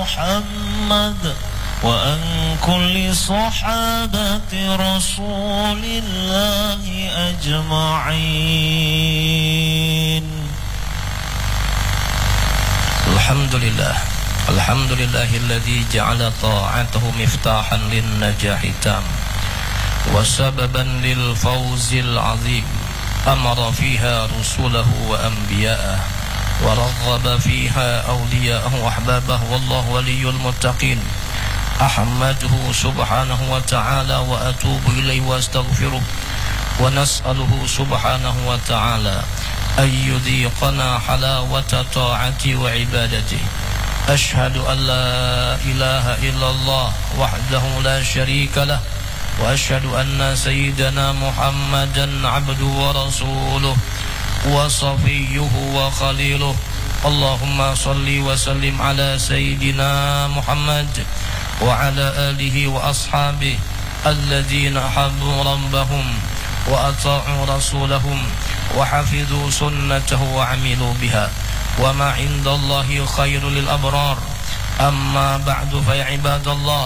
محمد وعن كل صحابة رسول الله أجمعين. الحمد لله الذي جعل طاعته مفتاحا للنجاح التام وسببا للفوز العظيم. أمر فيها رسله وأنبياءه ورغب فيها أولياءه وأحبابه والله ولي المتقين. أحمده سبحانه وتعالى وأتوب إليه وأستغفره ونسأله سبحانه وتعالى أن يذيقنا حلاوة طاعته وعبادته. أشهد أن لا إله إلا الله وحده لا شريك له وأشهد أن سيدنا محمدا عبده ورسوله وصفيه وخليله. اللهم صل وسلم على سيدنا محمد وعلى آله وأصحابه الذين حبوا ربهم وأطاعوا رسولهم وحفظوا سنته وعملوا بها. وما عند الله خير للأبرار. أما بعد فيا عباد الله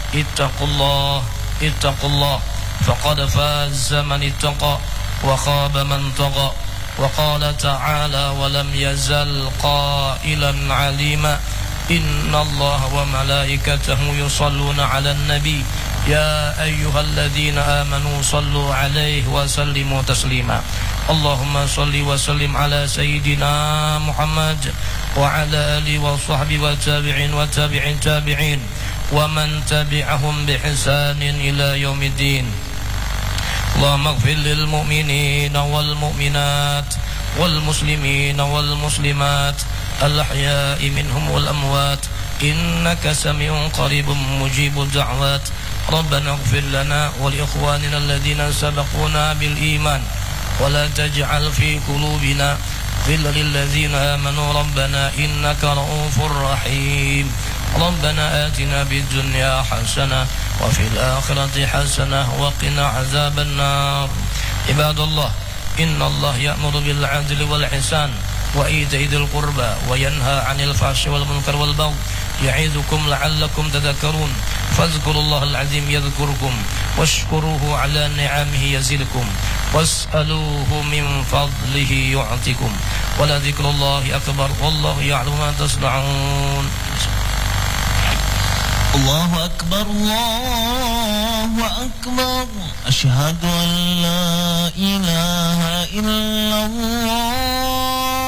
اتقوا الله فقد فاز من اتقى وخاب من طغى. وقال تعالى ولم يزل قائلا عليما إن الله وملائكته يصلون على النبي يا أيها الذين آمنوا صلوا عليه وسلموا تسليما. اللهم صل وسلم على سيدنا محمد وعلى آله وصحبه والتابعين والتابعين ومن تبعهم بإحسان إلى يوم الدين. اللهم اغفر للمؤمنين والمؤمنات والمسلمين والمسلمات الأحياء منهم والأموات إنك سميع قريب مجيب الدعوات. ربنا اغفر لنا ولإخواننا الذين سبقونا بالإيمان ولا تجعل في قلوبنا غلا للذين آمنوا ربنا إنك رؤوف رحيم. ربنا آتنا بالدنيا حسنة وفي الآخرة حسنة وقنا عذاب النار. عباد الله إن الله يأمر بالعدل والإحسان وإيتاء ذي القربى وينهى عن الفحش والمنكر والبغي يعظكم لعلكم تذكرون. فاذكروا الله العظيم يذكركم واشكروه على نعمه يزدكم واسألوه من فضله يعطكم ولذكر الله أكبر والله يعلم ما تصنعون. الله أكبر الله أكبر أشهد أن لا إله إلا الله